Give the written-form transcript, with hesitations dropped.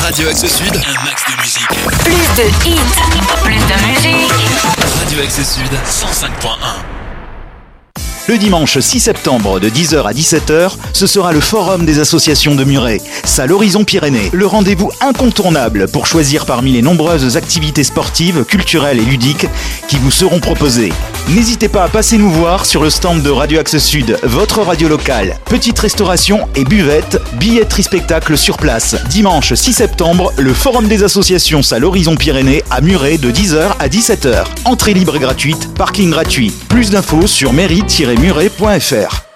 Radio Axe Sud, un max de musique. Plus de hits, plus de musique. Radio Axe Sud, 105.1. Le dimanche 6 septembre de 10h à 17h, ce sera le Forum des associations de Muret, salle Horizon Pyrénées. Le rendez-vous incontournable pour choisir parmi les nombreuses activités sportives, culturelles et ludiques qui vous seront proposées. N'hésitez pas à passer nous voir sur le stand de Radio Axe Sud, votre radio locale. Petite restauration et buvette, billetterie spectacle sur place. Dimanche 6 septembre, le Forum des associations salle Horizon Pyrénées à Muret de 10h à 17h. Entrée libre et gratuite, parking gratuit. Plus d'infos sur mairie-muret.fr.